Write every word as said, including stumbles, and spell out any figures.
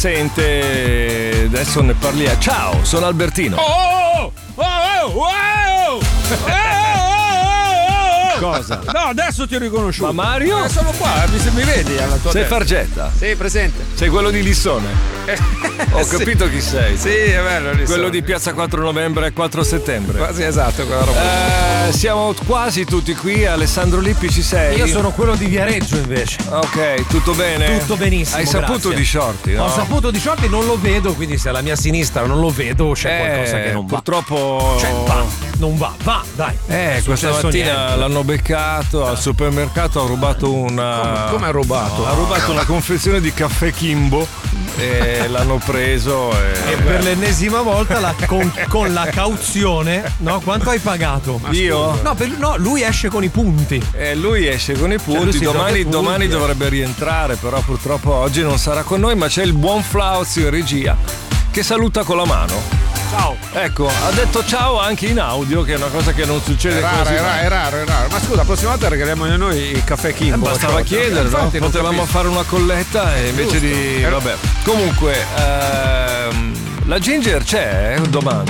Sente, adesso ne parliamo. Ciao, sono Albertino. Oh! Oh! Oh! Oh! Oh! Cosa? No, adesso ti ho riconosciuto. Ma Mario? Eh, sono qua, mi, se mi vedi alla tua Sei destra. Fargetta? Sì, presente. Sei quello di Lissone? Ho Sì. capito chi sei. Sì, è bello. Quello sono. di Piazza quattro novembre e quattro settembre. Quasi esatto, quella roba. Eh, siamo quasi tutti qui. Alessandro Lippi, ci sei? Io sono quello di Viareggio invece. Ok, tutto bene? Tutto benissimo. Hai saputo grazie. di Shorty, no? Ho saputo di Shorty, non lo vedo, quindi se alla mia sinistra non lo vedo c'è Eh, qualcosa che non va. purtroppo. Cioè, va, non va, va, dai. Eh, questa Successo mattina niente. l'hanno beccato al supermercato, ha rubato una. Come ha rubato? Ha rubato una confezione di caffè Kimbo e l'hanno preso. E, E per l'ennesima volta la- con, con la cauzione, no? Quanto hai pagato? Io? No, per- no, lui esce con i punti. E lui esce con i lui punti, si domani, gioca i punti, domani eh. dovrebbe rientrare, però purtroppo oggi non sarà con noi, ma c'è il buon Flauzio in regia che saluta con la mano. Ciao. Ecco, ha detto ciao anche in audio, che è una cosa che non succede È raro, così è raro, mai. è raro, è raro. Ma scusa, la prossima volta regaliamo noi il caffè Kimbo. Eh, bastava chiedere, no? Infatti, non Potevamo capisco. fare una colletta e invece Giusto. di. Era- Vabbè. Comunque, ehm, la Ginger c'è eh, domani.